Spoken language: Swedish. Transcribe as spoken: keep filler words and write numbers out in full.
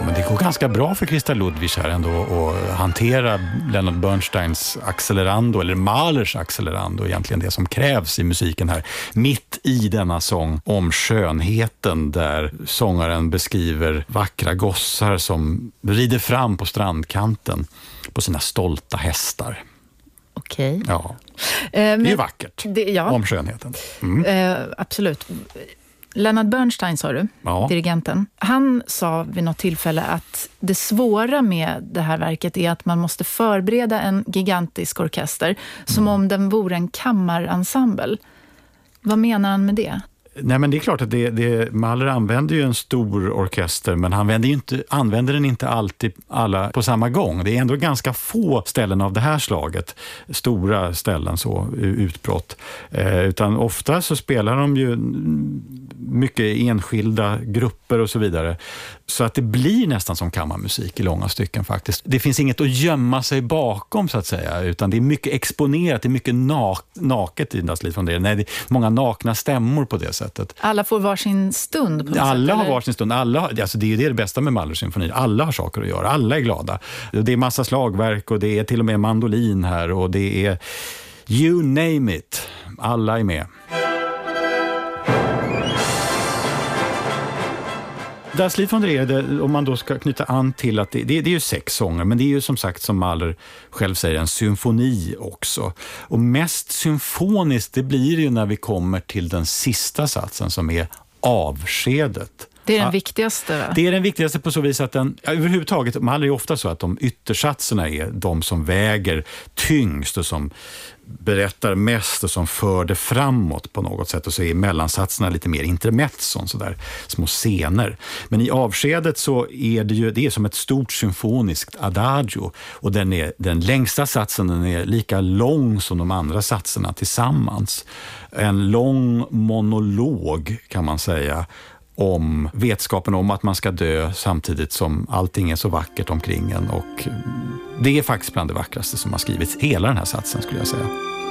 men det går ganska bra för Christa Ludwig här ändå att hantera Leonard Bernsteins accelerando, eller Mahlers accelerando, egentligen det som krävs i musiken här. Mitt i denna sång om skönheten, där sångaren beskriver vackra gossar som rider fram på strandkanten på sina stolta hästar. Okej. Ja, eh, det är men, ju vackert det, ja. om skönheten. Mm. Eh, absolut. Leonard Bernstein sa du, ja. dirigenten. Han sa vid något tillfälle att det svåra med det här verket är att man måste förbereda en gigantisk orkester mm. som om den vore en kammarensemble. Vad menar han med det? Nej, men det är klart att det, det, Mahler använder ju en stor orkester, men han använder, ju inte, använder den inte alltid alla på samma gång. Det är ändå ganska få ställen av det här slaget, stora ställen, så utbrott. Eh, utan ofta så spelar de ju mycket enskilda grupper och så vidare. Så att det blir nästan som kammarmusik i långa stycken faktiskt. Det finns inget att gömma sig bakom så att säga, utan det är mycket exponerat, det är mycket nak- naket i Das Lied von der Erde. Nej, det är många nakna stämmor på det sättet. Alla får varsin stund på något Alla sätt, har eller? varsin stund. Alla, alltså det är ju det, det bästa med Mahlers symfonier. Alla har saker att göra. Alla är glada. Det är massa slagverk och det är till och med mandolin här och det är you name it. Alla är med. Das Lied von der Erde, om man då ska knyta an till att det, det, det är ju sex sånger, men det är ju som sagt, som Mahler själv säger, en symfoni också. Och mest symfoniskt det blir ju när vi kommer till den sista satsen som är avskedet. Det är den ja, viktigaste, va? Det är den viktigaste på så vis att den, ja, överhuvudtaget, Mahler är ofta så att de yttersatserna är de som väger tyngst och som berättar mest och som för det framåt på något sätt, och så är mellansatserna lite mer intermezzon, så där små scener. Men i avskedet så är det ju, det är som ett stort symfoniskt adagio, och den, är, den längsta satsen den är lika lång som de andra satserna tillsammans. En lång monolog kan man säga, om vetskapen om att man ska dö samtidigt som allting är så vackert omkring en, och det är faktiskt bland det vackraste som har skrivits, hela den här satsen skulle jag säga.